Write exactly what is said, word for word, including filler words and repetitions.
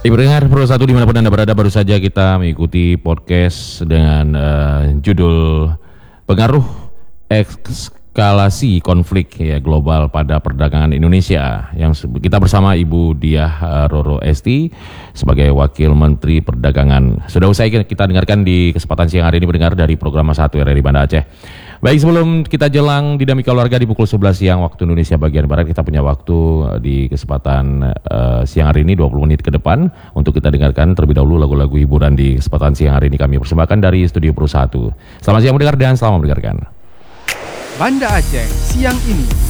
Ibu dengar Pro satu dimanapun Anda berada, baru saja kita mengikuti podcast dengan uh, judul Pengaruh Eskalasi Konflik ya Global pada Perdagangan Indonesia, yang kita bersama Ibu Diah uh, Roro Esti sebagai Wakil Menteri Perdagangan. Sudah usai kita dengarkan di kesempatan siang hari ini mendengar dari program satu R R I Banda Aceh. Baik, sebelum kita jelang dinamika keluarga di pukul sebelas siang waktu Indonesia bagian Barat, kita punya waktu di kesempatan uh, siang hari ini dua puluh menit ke depan untuk kita dengarkan terlebih dahulu lagu-lagu hiburan di kesempatan siang hari ini kami persembahkan dari Studio Pro satu. Selamat siang mendengar dan selamat mendengarkan. Banda Aceh siang ini.